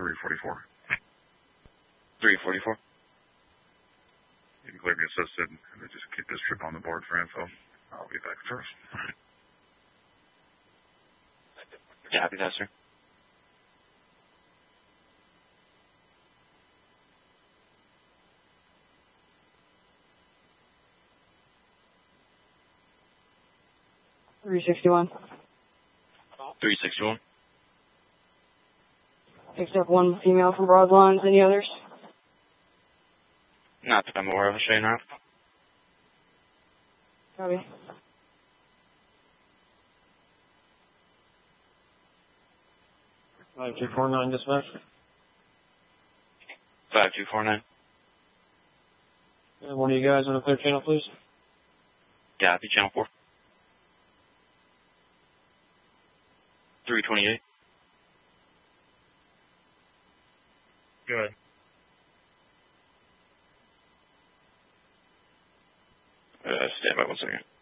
344. 344. You can clear me assisted, and just keep this trip on the board for info. I'll be back first. Copy that, sir. $361. 361. Picked up one female from Broadlawns. Any others? Not that I'm aware of, Shane Route. Copy. Five 249 dispatch. 5249. One of you guys on the clear channel, please. Copy, channel 4. 328. Go ahead. Stand by 1 second.